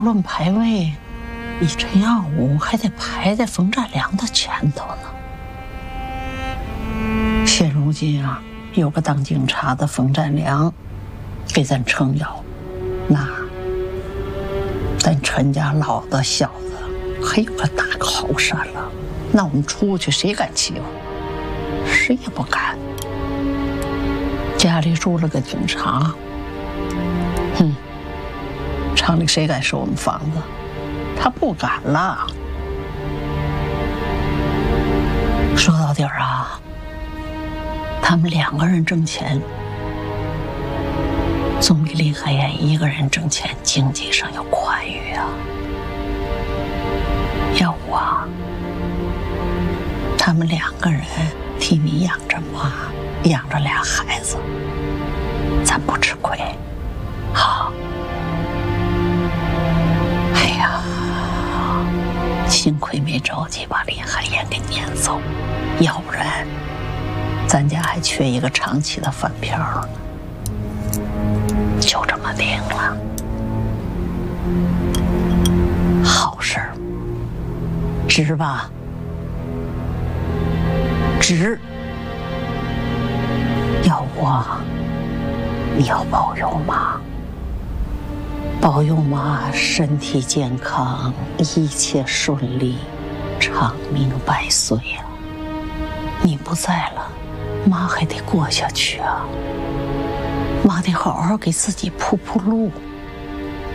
论排位，你陈耀武还得排在冯占良的前头呢。现如今啊，有个当警察的冯占良给咱撑腰，那咱陈家老的小子还有个大靠山了，那我们出去谁敢欺负？谁也不敢。家里住了个警察，厂里谁敢收我们房子？他不敢了。说到底儿啊，他们2个人挣钱，总比林海燕1个人挣钱经济上要宽裕啊。要我啊，他们2个人替你养着妈，养着俩孩子，咱不吃亏，好。哎呀，幸亏没着急把林海燕给撵走，要不然咱家还缺一个长期的饭票呢。就这么定了，好事儿，值吧？值。要我，你要保佑妈，保佑妈身体健康，一切顺利，长命百岁啊！你不在了，妈还得过下去啊，妈得好好给自己铺铺路。